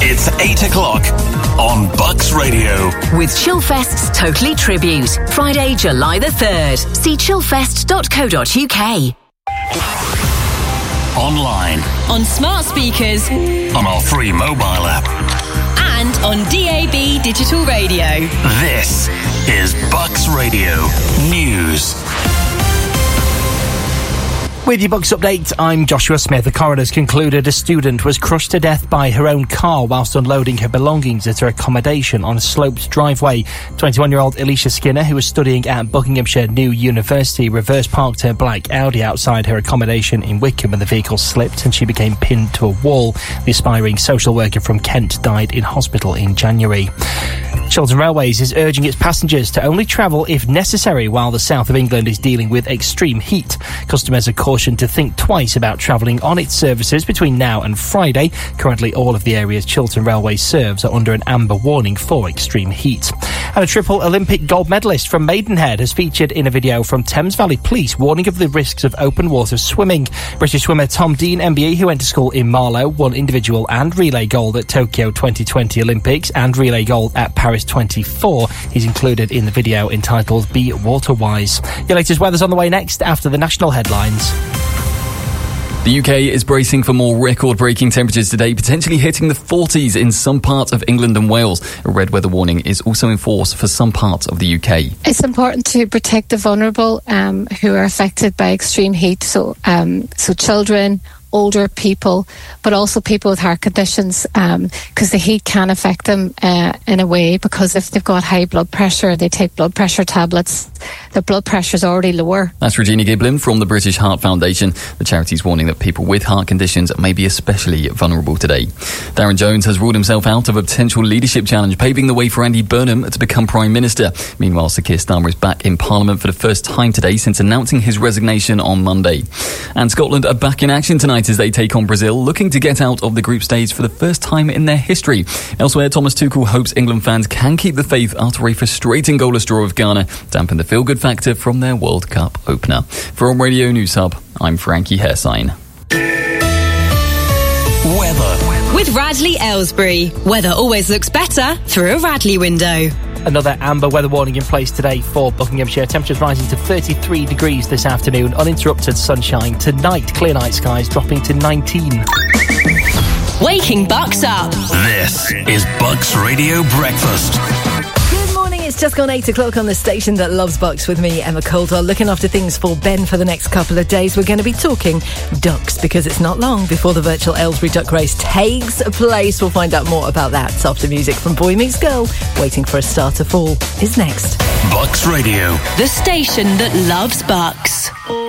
It's 8 o'clock on Bucks Radio. With Chillfest's Totally Tribute, Friday, July the 3rd. See chillfest.co.uk. Online. On smart speakers. On our free mobile app. And on DAB Digital Radio. This is Bucks Radio News. With your Bucks update, I'm Joshua Smith. The coroner's concluded a student was crushed to death by her own car whilst unloading her belongings at her accommodation on a sloped driveway. 21-year-old Alicia Skinner, who was studying at Buckinghamshire New University, reverse parked her black Audi outside her accommodation in Wickham when the vehicle slipped and she became pinned to a wall. The aspiring social worker from Kent died in hospital in January. Chiltern Railways is urging its passengers to only travel if necessary while the south of England is dealing with extreme heat. Customers are cautioned to think twice about travelling on its services between now and Friday. Currently, all of the areas Chiltern Railways serves are under an amber warning for extreme heat. And a triple Olympic gold medalist from Maidenhead has featured in a video from Thames Valley Police warning of the risks of open water swimming. British swimmer Tom Dean, MBE, who went to school in Marlow, won individual and relay gold at Tokyo 2020 Olympics and relay gold at Paris 24. He's included in the video entitled Be Water Wise. Your latest weather's on the way next after the national headlines. The UK is bracing for more record-breaking temperatures today, potentially hitting the 40s in some parts of England and Wales. A red weather warning is also in force for some parts of the UK. It's important to protect the vulnerable who are affected by extreme heat, so children, older people, but also people with heart conditions, because the heat can affect them in a way, because if they've got high blood pressure, they take blood pressure tablets, their blood pressure is already lower. That's Regina Giblin from the British Heart Foundation. The charity's warning that people with heart conditions may be especially vulnerable today. Darren Jones has ruled himself out of a potential leadership challenge, paving the way for Andy Burnham to become Prime Minister. Meanwhile, Sir Keir Starmer is back in Parliament for the first time today since announcing his resignation on Monday. And Scotland are back in action tonight as they take on Brazil, looking to get out of the group stage for the first time in their history. Elsewhere, Thomas Tuchel hopes England fans can keep the faith after a frustrating goalless draw with Ghana dampened the feel-good factor from their World Cup opener. For On Radio News Hub, I'm Frankie Hairsign. Weather. With Radley Aylesbury. Weather always looks better through a Radley window. Another amber weather warning in place today for Buckinghamshire. Temperatures rising to 33 degrees this afternoon. Uninterrupted sunshine. Tonight, clear night skies dropping to 19. Waking Bucks up. This is Bucks Radio Breakfast. Good morning, it's just gone 8 o'clock on the station that loves Bucks with me, Emma Coldwell, looking after things for Ben for the next couple of days. We're going to be talking ducks because it's not long before the virtual Aylesbury Duck Race takes place. We'll find out more about that after music from Boy Meets Girl. Waiting for a Star to Fall is next. Bucks Radio. The station that loves Bucks.